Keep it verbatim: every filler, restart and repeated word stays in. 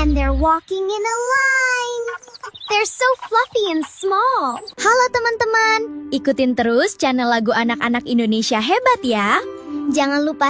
And they're walking in a line. They're so fluffy and small. Halo teman-teman, ikutin terus channel lagu anak-anak Indonesia hebat ya. Jangan lupa